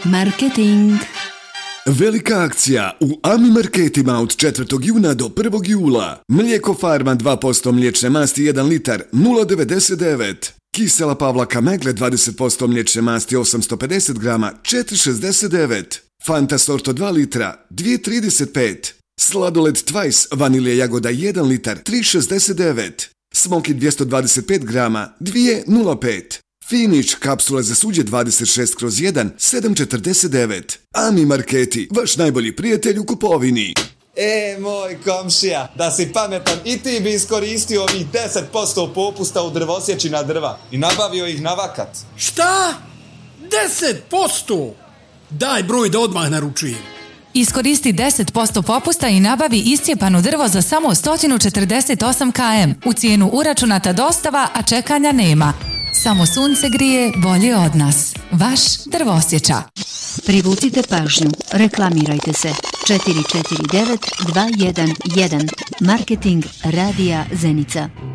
Marketing. Velika akcija u AMI Marketima od 4. juna do 1. jula. Mlijeko Farma 2% mliječne masti 1 litar 0,99. Kisela Pavlaka Megle 20% mliječne masti 850 grama 4,69. Fanta Sorto 2 litra 2,35. Sladoled Twice vanilija jagoda 1 litar 3,69. Smoky 225 grama 2,05. Finish kapsula za suđe 26/1 7,49. AMI Marketi, vaš najbolji prijatelj u kupovini. Moj komšija, da si pametan i ti bi iskoristio ovih 10% popusta u drvosječina drva i nabavio ih na vakat. Šta? 10%? Daj broj da odmah naručujem. Iskoristi 10% popusta i nabavi iscijepano drvo za samo 148 km. U cijenu uračunata dostava, a čekanja nema. Samo sunce grije bolje od nas. Vaš Drvosječa. Privucite pažnju. Reklamirajte se. 449 211. Marketing Radija Zenica.